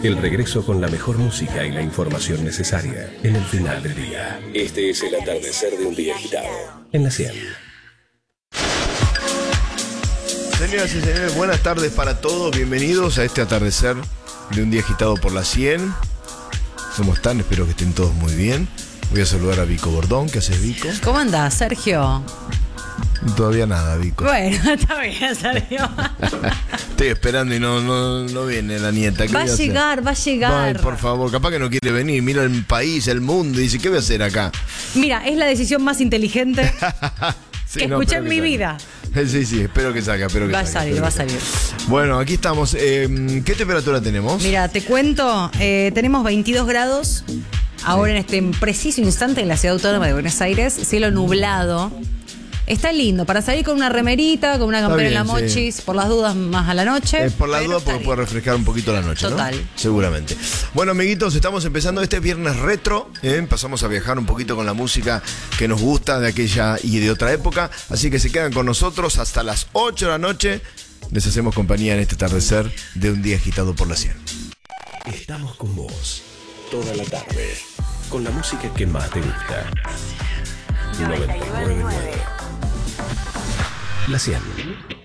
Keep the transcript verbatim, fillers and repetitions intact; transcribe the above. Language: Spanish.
El regreso con la mejor música y la información necesaria en el final del día. Este es el atardecer de un día agitado. En la cien. Señoras y señores, buenas tardes para todos. Bienvenidos a este atardecer de un día agitado por la cien. ¿Cómo están? Espero que estén todos muy bien. Voy a saludar a Vico Bordón. ¿Qué haces, Vico? ¿Cómo andás, Sergio? Todavía nada, Vico. Bueno, está bien, Sergio. Estoy esperando y no, no, no viene la nieta. Va a llegar, va a llegar. Ay, por favor, capaz que no quiere venir. Mira el país, el mundo y dice, ¿qué voy a hacer acá? Mira, es la decisión más inteligente sí, que no, escuché en que mi salga. vida. Sí, sí, espero que salga, espero que Va a salga, salir, va a salir. Bueno, aquí estamos. Eh, ¿Qué temperatura tenemos? Mira, te cuento, eh, tenemos veintidós grados. Ahora en este preciso instante en la ciudad autónoma de Buenos Aires, cielo nublado. Está lindo para salir con una remerita, con una campera bien, en la mochis, sí. por las dudas más a la noche. Eh, por la duda, porque bien. puede refrescar un poquito la noche, Total. ¿no? Seguramente. Bueno, amiguitos, estamos empezando este viernes retro. ¿eh? Pasamos a viajar un poquito con la música que nos gusta de aquella y de otra época. Así que se quedan con nosotros hasta las ocho de la noche. Les hacemos compañía en este atardecer de un día agitado por la cien. Estamos con vos toda la tarde, con la música que más te gusta. noventa y nueve punto nueve. La cien.